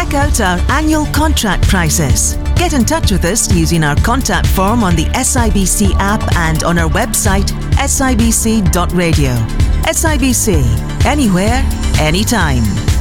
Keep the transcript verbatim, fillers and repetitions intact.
Check out our annual contract prices. Get in touch with us using our contact form on the S I B C app and on our website s i b c dot radio. S I B C, anywhere, anytime.